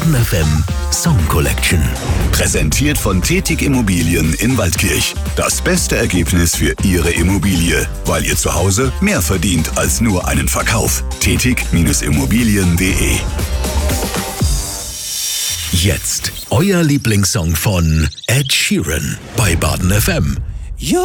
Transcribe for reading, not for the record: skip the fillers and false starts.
Baden FM Song Collection. Präsentiert von Tetig Immobilien in Waldkirch. Das beste Ergebnis für Ihre Immobilie, weil ihr zu Hause mehr verdient als nur einen Verkauf. Tetig-Immobilien.de. Jetzt euer Lieblingssong von Ed Sheeran bei Baden FM.